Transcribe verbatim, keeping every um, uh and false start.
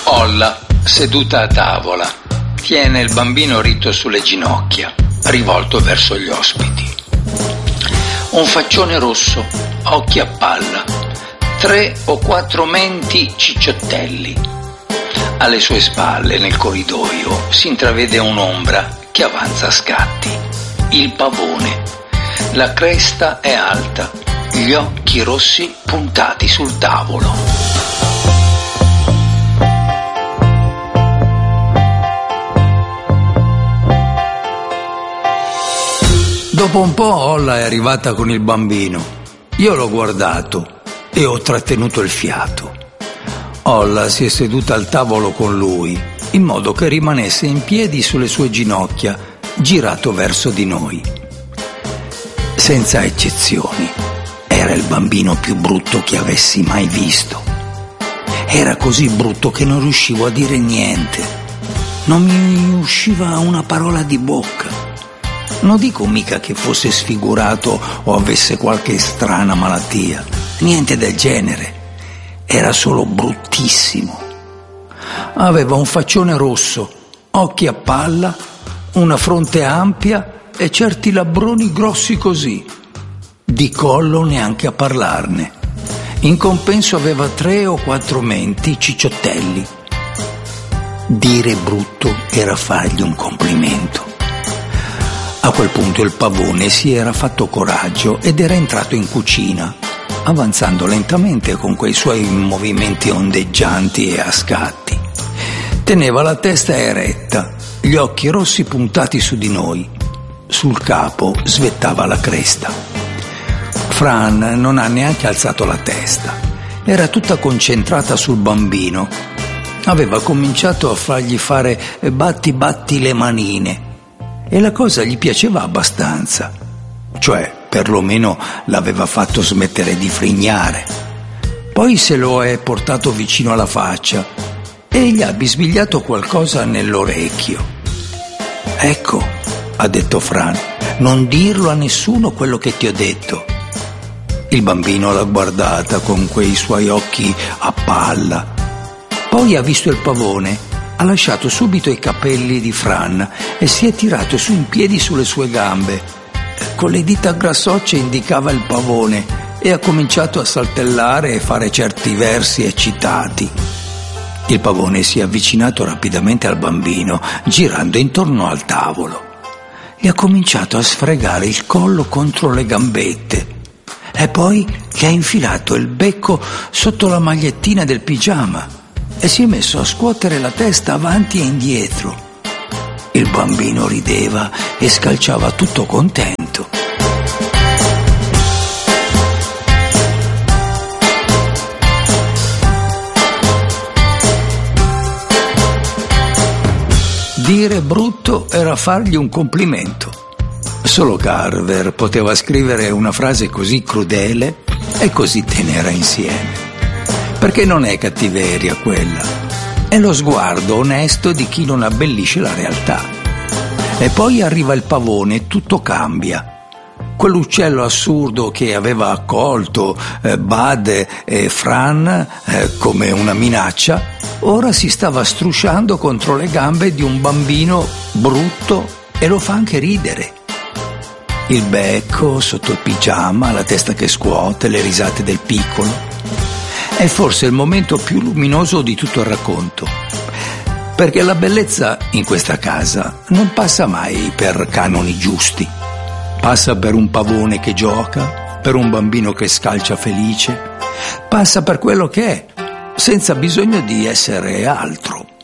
Olla, seduta a tavola, tiene il bambino ritto sulle ginocchia, rivolto verso gli ospiti. Un faccione rosso, occhi a palla, tre o quattro menti cicciottelli. Alle sue spalle, nel corridoio, si intravede un'ombra che avanza a scatti. Il pavone. La cresta è alta, gli occhi rossi puntati sul tavolo. Dopo un po' Olla è arrivata con il bambino. Io l'ho guardato e ho trattenuto il fiato. Olla si è seduta al tavolo con lui, in modo che rimanesse in piedi sulle sue ginocchia, girato verso di noi. Senza eccezioni, era il bambino più brutto che avessi mai visto. Era così brutto che non riuscivo a dire niente. Non mi usciva una parola di bocca. Non dico mica che fosse sfigurato o avesse qualche strana malattia, niente del genere. Era solo bruttissimo. Aveva un faccione rosso, occhi a palla, una fronte ampia e certi labbroni grossi così. Di collo neanche a parlarne. In compenso aveva tre o quattro menti cicciottelli. Dire brutto era fargli un complimento. A quel punto il pavone si era fatto coraggio ed era entrato in cucina, avanzando lentamente con quei suoi movimenti ondeggianti e a scatti. Teneva la testa eretta, gli occhi rossi puntati su di noi. Sul capo svettava la cresta. Fran non ha neanche alzato la testa. Era tutta concentrata sul bambino. Aveva cominciato a fargli fare batti batti le manine. E la cosa gli piaceva abbastanza, cioè perlomeno l'aveva fatto smettere di frignare. Poi se lo è portato vicino alla faccia e gli ha bisbigliato qualcosa nell'orecchio. Ecco, ha detto Fran, non dirlo a nessuno quello che ti ho detto. Il bambino l'ha guardata con quei suoi occhi a palla. Poi ha visto il pavone. Ha lasciato subito i capelli di Fran e si è tirato su in piedi sulle sue gambe. Con le dita grassocce indicava il pavone e ha cominciato a saltellare e fare certi versi eccitati. Il pavone si è avvicinato rapidamente al bambino, girando intorno al tavolo. Gli ha cominciato a sfregare il collo contro le gambette e poi gli ha infilato il becco sotto la magliettina del pigiama e si è messo a scuotere la testa avanti e indietro. Il bambino rideva e scalciava tutto contento. Dire brutto era fargli un complimento. Solo Carver poteva scrivere una frase così crudele e così tenera insieme. Perché non è cattiveria quella, è lo sguardo onesto di chi non abbellisce la realtà. E poi arriva il pavone e tutto cambia. Quell'uccello assurdo che aveva accolto eh, Bud e Fran eh, come una minaccia, ora si stava strusciando contro le gambe di un bambino brutto e lo fa anche ridere. Il becco sotto il pigiama, la testa che scuote, le risate del piccolo. È forse il momento più luminoso di tutto il racconto, perché la bellezza in questa casa non passa mai per canoni giusti. Passa per un pavone che gioca, per un bambino che scalcia felice, passa per quello che è, senza bisogno di essere altro.